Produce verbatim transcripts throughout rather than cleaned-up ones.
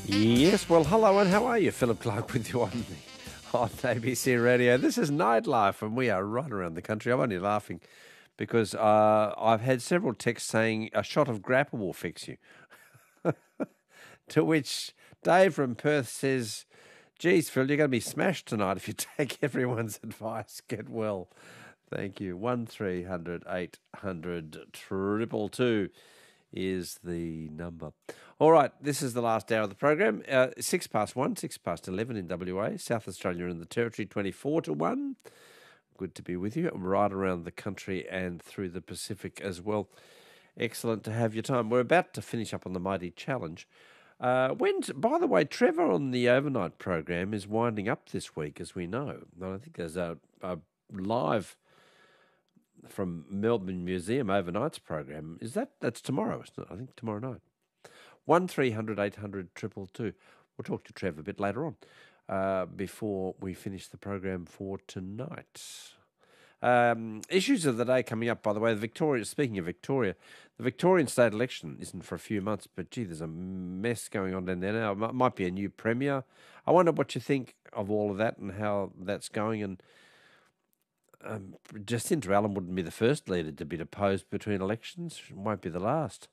Yes, well, hello and how are you? Philip Clark with you on the on A B C Radio. This is Nightlife and we are right around the country. I'm only laughing because uh, I've had several texts saying a shot of grappa will fix you. To which Dave from Perth says, geez, Phil, you're going to be smashed tonight if you take everyone's advice. Get well. Thank you. one three hundred eight hundred two two two is the number. All right, this is the last hour of the program. Uh, six past one, six past eleven in W A, South Australia and the Territory, twenty-four to one. Good to be with you, right around the country and through the Pacific as well. Excellent to have your time. We're about to finish up on the Mighty Challenge. Uh, when, by the way, Trevor on the overnight program is winding up this week, as we know. And I think there's a, a live from Melbourne Museum overnights program. Is that that's tomorrow? Isn't it? I think tomorrow night. One three hundred eight hundred triple two. We'll talk to Trevor a bit later on uh, before we finish the program for tonight. Um, issues of the day coming up, by the way. The Victoria. Speaking of Victoria, the Victorian state election isn't for a few months, but gee, there's a mess going on down there now. It might be a new premier. I wonder what you think of all of that and how that's going. And um, Jacinta Allen wouldn't be the first leader to be deposed between elections. It won't be the last.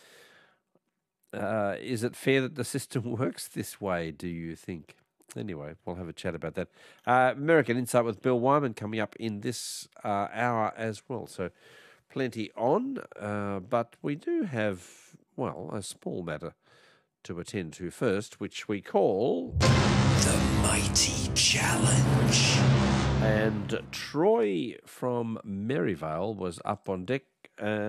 Uh, is it fair that the system works this way, do you think? Anyway, we'll have a chat about that. Uh, American Insight with Bill Wyman coming up in this uh, hour as well. So plenty on, uh, but we do have, well, a small matter to attend to first, which we call The Mighty Challenge. And Troy from Maryvale was up on deck. Uh,